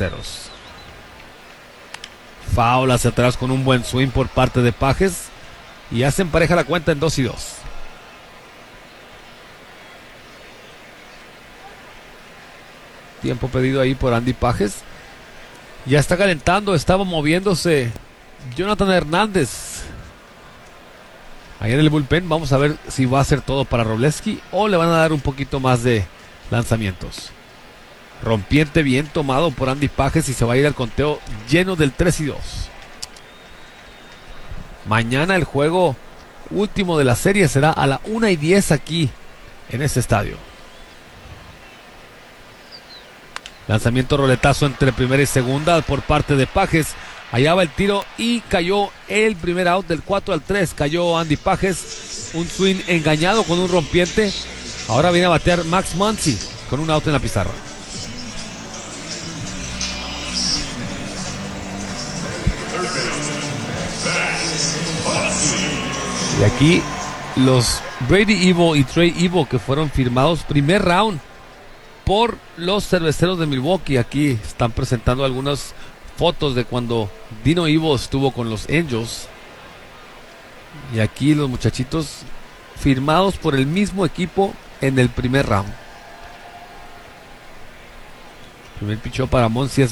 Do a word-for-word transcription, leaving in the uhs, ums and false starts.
cerveceros. Foul hacia atrás con un buen swing por parte de Pages. Y hacen pareja la cuenta en dos y dos. Tiempo pedido ahí por Andy Pages. Ya está calentando, estaba moviéndose Jonathan Hernández ahí en el bullpen. Vamos a ver si va a hacer todo para Wroblewski o le van a dar un poquito más de lanzamientos. Rompiente bien tomado por Andy Pages y se va a ir al conteo lleno del tres y dos. Mañana el juego último de la serie será a la una y diez aquí en este estadio. Lanzamiento roletazo entre primera y segunda por parte de Pages. Allá va el tiro y cayó el primer out del cuatro al tres. Cayó Andy Pages. Un swing engañado con un rompiente. Ahora viene a batear Max Muncy con un out en la pizarra. Y aquí los Brady Evo y Trey Evo, que fueron firmados primer round por los cerveceros de Milwaukee. Aquí están presentando algunas fotos de cuando Dino Evo estuvo con los Angels. Y aquí los muchachitos firmados por el mismo equipo en el primer round. Primer pichó para Muncy es